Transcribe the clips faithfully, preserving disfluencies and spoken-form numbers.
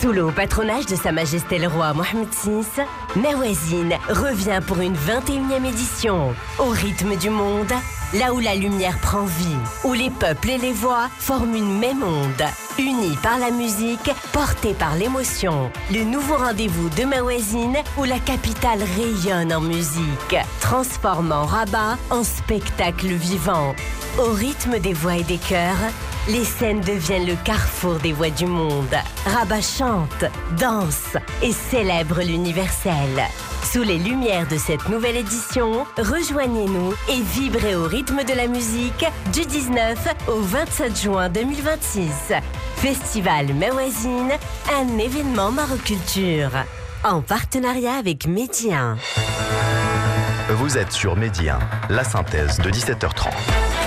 Sous le haut patronage de Sa Majesté le Roi Mohammed six, Mawazine revient pour une vingt et unième édition. Au rythme du monde, là où la lumière prend vie, où les peuples et les voix forment une même onde. Unis par la musique, portés par l'émotion. Le nouveau rendez-vous de Mawazine où la capitale rayonne en musique, transformant Rabat en spectacle vivant. Au rythme des voix et des chœurs, les scènes deviennent le carrefour des voix du monde. Rabat chante, danse et célèbre l'universel. Sous les lumières de cette nouvelle édition, rejoignez-nous et vibrez au rythme de la musique du dix-neuf au vingt-sept juin deux mille vingt-six. Festival Mawazine, un événement Maroculture. En partenariat avec Média un. Vous êtes sur Média un, la synthèse de dix-sept heures trente.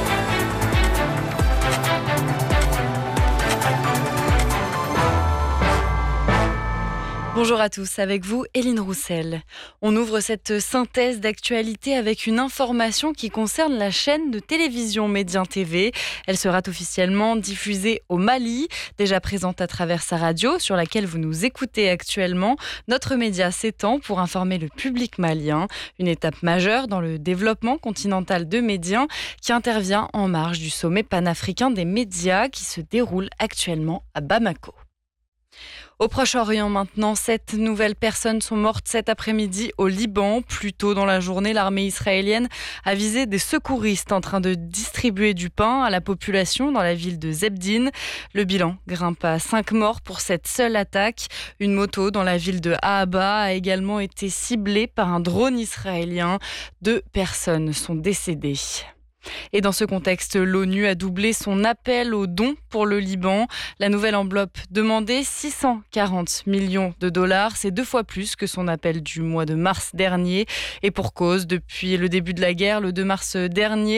Bonjour à tous, avec vous, Éline Roussel. On ouvre cette synthèse d'actualité avec une information qui concerne la chaîne de télévision Média un T V. Elle sera officiellement diffusée au Mali, déjà présente à travers sa radio, sur laquelle vous nous écoutez actuellement. Notre média s'étend pour informer le public malien, une étape majeure dans le développement continental de Média un qui intervient en marge du sommet panafricain des médias qui se déroule actuellement à Bamako. Au Proche-Orient maintenant, sept nouvelles personnes sont mortes cet après-midi au Liban. Plus tôt dans la journée, l'armée israélienne a visé des secouristes en train de distribuer du pain à la population dans la ville de Zebdin. Le bilan grimpe à cinq morts pour cette seule attaque. Une moto dans la ville de Ahaba a également été ciblée par un drone israélien. Deux personnes sont décédées. Et dans ce contexte, l'ONU a doublé son appel aux dons pour le Liban. La nouvelle enveloppe demandait six cent quarante millions de dollars. C'est deux fois plus que son appel du mois de mars dernier. Et pour cause, depuis le début de la guerre, le deux mars dernier,